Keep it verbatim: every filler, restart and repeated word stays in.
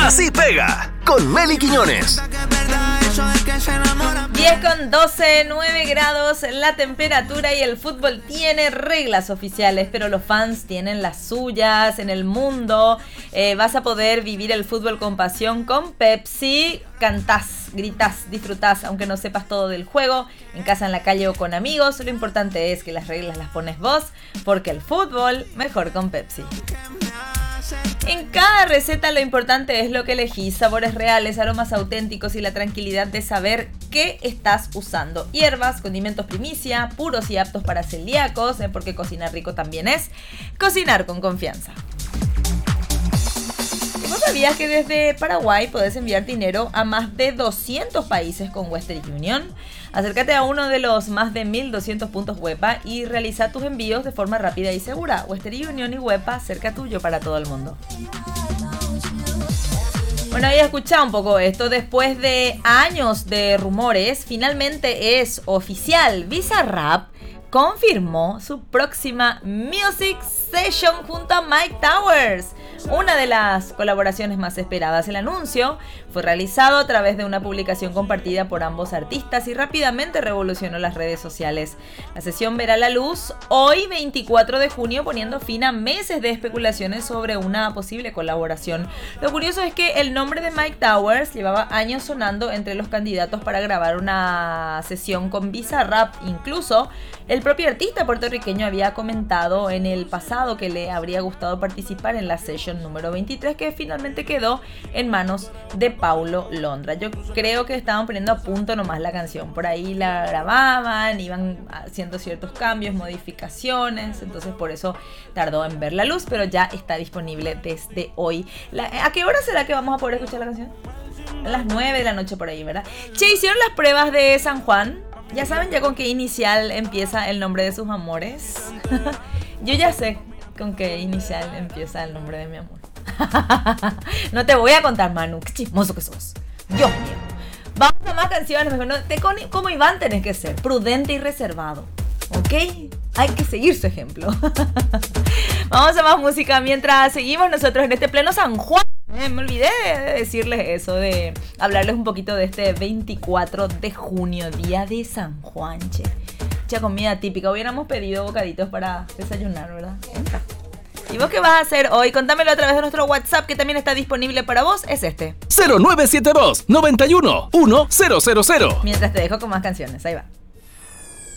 Así pega, con Meli Quiñones. diez con doce, nueve grados la temperatura y el fútbol tiene reglas oficiales, pero los fans tienen las suyas. En el mundo eh, vas a poder vivir el fútbol con pasión con Pepsi. Cantás, gritás, disfrutás, aunque no sepas todo del juego, en casa, en la calle o con amigos. Lo importante es que las reglas las pones vos, porque el fútbol mejor con Pepsi. En cada receta lo importante es lo que elegís, sabores reales, aromas auténticos y la tranquilidad de saber qué estás usando. Hierbas, condimentos primicia, puros y aptos para celíacos, ¿eh? Porque cocinar rico también es cocinar con confianza. ¿Y vos sabías que desde Paraguay podés enviar dinero a más de doscientos países con Western Union? Acércate a uno de los más de mil doscientos puntos WEPA y realiza tus envíos de forma rápida y segura. Western Union y WEPA cerca tuyo para todo el mundo. Bueno, había escuchado un poco esto. Después de años de rumores, finalmente es oficial. Bizarrap confirmó su próxima Music Session junto a Myke Towers, una de las colaboraciones más esperadas. El anuncio fue realizado a través de una publicación compartida por ambos artistas y rápidamente revolucionó las redes sociales. La sesión verá la luz hoy, veinticuatro de junio, poniendo fin a meses de especulaciones sobre una posible colaboración. Lo curioso es que el nombre de Myke Towers llevaba años sonando entre los candidatos para grabar una sesión con Bizarrap. Incluso el propio artista puertorriqueño había comentado en el pasado que le habría gustado participar en la session número veintitrés, que finalmente quedó en manos de Paulo Londra. Yo creo que estaban poniendo a punto nomás la canción. Por ahí la grababan, iban haciendo ciertos cambios, modificaciones, entonces por eso tardó en ver la luz, pero ya está disponible desde hoy. La, ¿A qué hora será que vamos a poder escuchar la canción? A las nueve de la noche por ahí, ¿verdad? Che, hicieron las pruebas de San Juan. ¿Ya saben ya con qué inicial empieza el nombre de sus amores? Yo ya sé con qué inicial empieza el nombre de mi amor. No te voy a contar, Manu. Qué chismoso que sos. Dios mío. Vamos a más canciones. Mejor no, te, como Iván tenés que ser. Prudente y reservado. ¿Ok? Hay que seguir su ejemplo. Vamos a más música mientras seguimos nosotros en este pleno San Juan. Eh, me olvidé de decirles eso, de hablarles un poquito de este veinticuatro de junio, día de San Juan, che. Mucha comida típica. Hubiéramos pedido bocaditos para desayunar, ¿verdad? Entra. ¿Y vos qué vas a hacer hoy? Contámelo a través de nuestro WhatsApp, que también está disponible para vos. Es este: cero nueve siete dos, noventa y uno, uno cero cero cero. Mientras te dejo con más canciones. Ahí va.